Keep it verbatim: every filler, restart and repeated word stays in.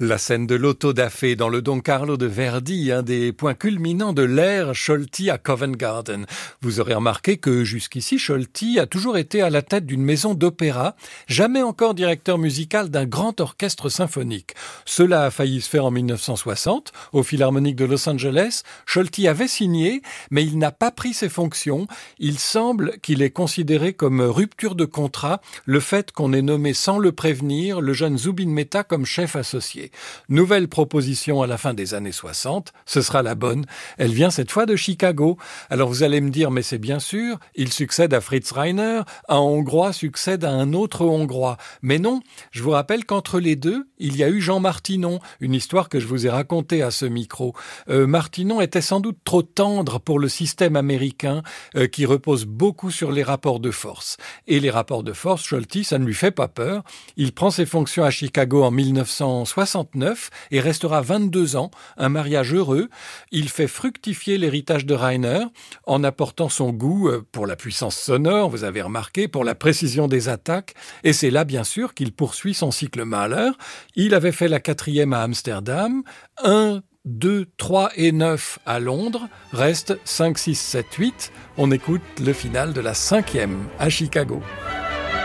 La scène de l'Auto da Fé dans le Don Carlo de Verdi, un des points culminants de l'ère Scholti à Covent Garden. Vous aurez remarqué que jusqu'ici, Scholti a toujours été à la tête d'une maison d'opéra, jamais encore directeur musical d'un grand orchestre symphonique. Cela a failli se faire en mille neuf cent soixante, au Philharmonique de Los Angeles. Scholti avait signé, mais il n'a pas pris ses fonctions. Il semble qu'il ait considéré comme rupture de contrat le fait qu'on ait nommé sans le prévenir le jeune Zubin Mehta comme chef associé. Nouvelle proposition à la fin des années soixante, ce sera la bonne. Elle vient cette fois de Chicago. Alors vous allez me dire, mais c'est bien sûr, il succède à Fritz Reiner, un Hongrois succède à un autre Hongrois. Mais non, je vous rappelle qu'entre les deux, il y a eu Jean Martinon, une histoire que je vous ai racontée à ce micro. Euh, Martinon était sans doute trop tendre pour le système américain euh, qui repose beaucoup sur les rapports de force. Et les rapports de force, Scholti, ça ne lui fait pas peur. Il prend ses fonctions à Chicago en mille neuf cent soixante-neuf et restera vingt-deux ans, un mariage heureux. Il fait fructifier l'héritage de Reiner en apportant son goût pour la puissance sonore, vous avez remarqué, pour la précision des attaques. Et c'est là, bien sûr, qu'il poursuit son cycle Mahler. Il avait fait la quatrième à Amsterdam, un, deux, trois et neuf à Londres. Reste cinq, six, sept, huit. On écoute le final de la cinquième à Chicago.